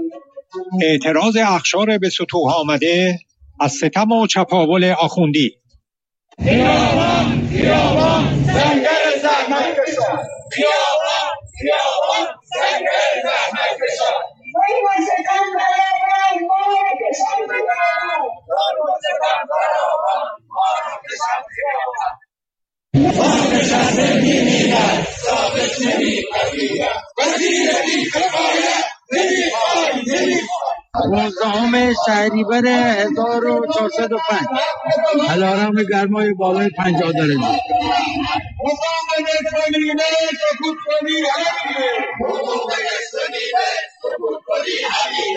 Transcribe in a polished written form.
اعتراض اخشار به سطوح آمده از ستم و چپاول آخوندی. خیابان خیابان سنگر زحمت کشان، خیابان خیابان سنگر زحمت کشان. روزنامه شهریور 1405 علارم گرمای بالای 50 درجه. مقاومت کنید، سکوت کنید، همینه. مقاومت کنید، سکوت کنید، همینه.